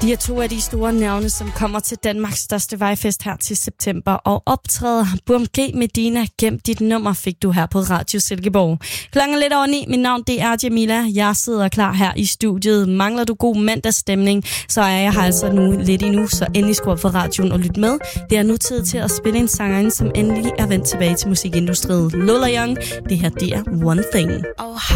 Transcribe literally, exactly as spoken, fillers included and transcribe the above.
De er to af de store navne, som kommer til Danmarks største vejfest her til september og optræder. Burm G. Medina, gem dit nummer, fik du her på Radio Silkeborg. Klokken er lidt over ni. Mit navn det er Jamila. Jeg sidder klar her i studiet. Mangler du god mandagsstemning, så er jeg her altså nu lidt endnu, så endelig skru op for radioen og lyt med. Det er nu tid til at spille en sangerinde, som endelig er vendt tilbage til musikindustriet. Lola Young, det her det er One Thing.